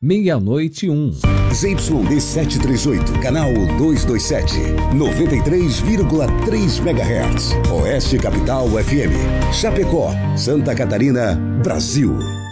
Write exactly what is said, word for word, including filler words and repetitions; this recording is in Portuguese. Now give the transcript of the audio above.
meia-noite um. Z Y D setecentos e trinta e oito, canal duzentos e vinte e sete, noventa e três vírgula três megahertz. Oeste Capital F M. Chapecó, Santa Catarina, Brasil.